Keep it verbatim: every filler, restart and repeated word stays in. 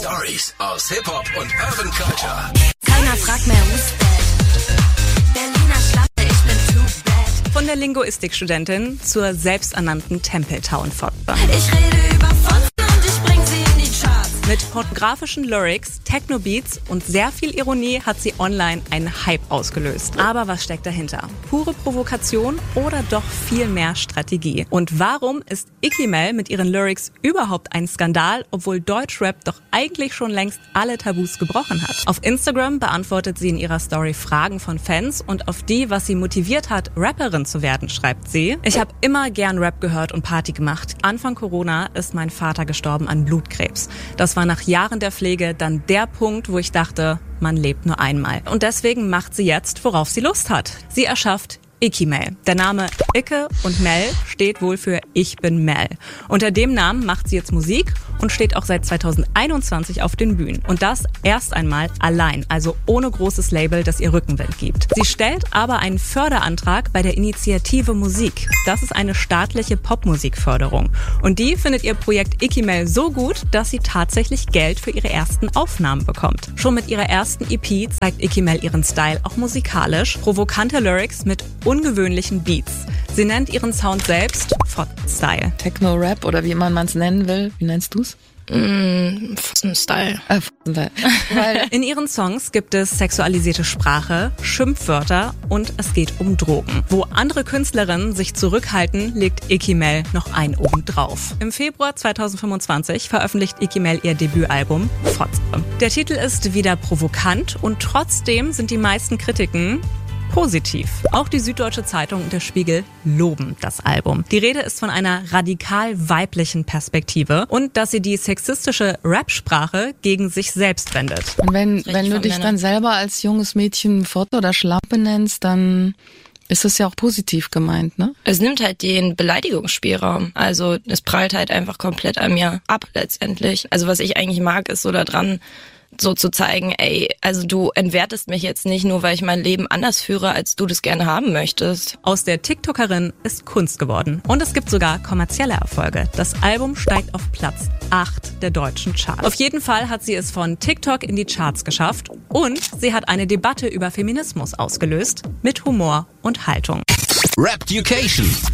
Stories aus Hip-Hop und Urban Culture. Keiner fragt mehr, who's that? Berliner Schlappe, ich bin too bad. Von der Linguistikstudentin zur selbsternannten Tempeltown-Fotze. Ich rede über Fotzen und ich bring sie in die Charts. Mit pornografischen Lyrics, Techno-Beats und sehr viel Ironie hat sie online einen Hype ausgelöst. Aber was steckt dahinter? Pure Provokation oder doch viel mehr Strategie? Und warum ist Icky Mel mit ihren Lyrics überhaupt ein Skandal, obwohl Deutschrap doch eigentlich schon längst alle Tabus gebrochen hat? Auf Instagram beantwortet sie in ihrer Story Fragen von Fans und auf die, was sie motiviert hat, Rapperin zu werden, schreibt sie: Ich habe immer gern Rap gehört und Party gemacht. Anfang Corona ist mein Vater gestorben an Blutkrebs. Das war nach Jahren der Pflege dann der Punkt, wo ich dachte, man lebt nur einmal. Und deswegen macht sie jetzt, worauf sie Lust hat. Sie erschafft Icky Mel. Der Name Icke und Mel steht wohl für Ich bin Mel. Unter dem Namen macht sie jetzt Musik und steht auch seit zweitausendeinundzwanzig auf den Bühnen. Und das erst einmal allein, also ohne großes Label, das ihr Rückenwind gibt. Sie stellt aber einen Förderantrag bei der Initiative Musik. Das ist eine staatliche Popmusikförderung. Und die findet ihr Projekt Icky Mel so gut, dass sie tatsächlich Geld für ihre ersten Aufnahmen bekommt. Schon mit ihrer ersten E P zeigt Icky Mel ihren Style auch musikalisch. Provokante Lyrics mit ungewöhnlichen Beats. Sie nennt ihren Sound selbst Fotzen-Style. Techno-Rap oder wie man es nennen will. Wie nennst du's? Mm, Fotzen-Style. Äh, Fotzen-Style. Weil In ihren Songs gibt es sexualisierte Sprache, Schimpfwörter und es geht um Drogen. Wo andere Künstlerinnen sich zurückhalten, legt Icky Mel noch einen oben drauf. Im Februar zweitausendfünfundzwanzig veröffentlicht Icky Mel ihr Debütalbum Fotze. Der Titel ist wieder provokant und trotzdem sind die meisten Kritiken positiv. Auch die Süddeutsche Zeitung und der Spiegel loben das Album. Die Rede ist von einer radikal weiblichen Perspektive und dass sie die sexistische Rap-Sprache gegen sich selbst wendet. Und wenn, Richtig wenn du von dich Männern. dann selber als junges Mädchen Foto oder Schlampe nennst, dann ist es ja auch positiv gemeint, ne? Es nimmt halt den Beleidigungsspielraum. Also es prallt halt einfach komplett an mir ab letztendlich. Also was ich eigentlich mag, ist so da dran, so zu zeigen, ey, also du entwertest mich jetzt nicht nur, weil ich mein Leben anders führe, als du das gerne haben möchtest. Aus der TikTokerin ist Kunst geworden. Und es gibt sogar kommerzielle Erfolge. Das Album steigt auf Platz acht der deutschen Charts. Auf jeden Fall hat sie es von TikTok in die Charts geschafft und sie hat eine Debatte über Feminismus ausgelöst mit Humor und Haltung. Rap-Ducation.